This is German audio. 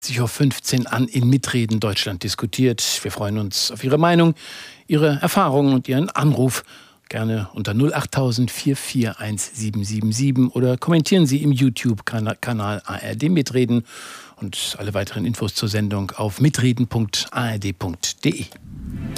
20:15 Uhr an in Mitreden Deutschland diskutiert. Wir freuen uns auf Ihre Meinung, Ihre Erfahrungen und Ihren Anruf. Gerne unter 08000 441777 oder kommentieren Sie im YouTube-Kanal ARD Mitreden und alle weiteren Infos zur Sendung auf mitreden.ard.de.